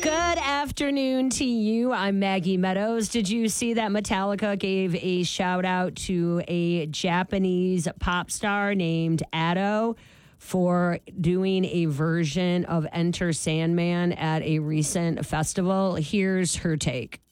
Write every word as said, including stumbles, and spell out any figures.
Good afternoon to you. I'm Maggie Meadows. Did you see that Metallica gave a shout out to a Japanese pop star named Ado for doing a version of Enter Sandman at a recent festival? Here's her take.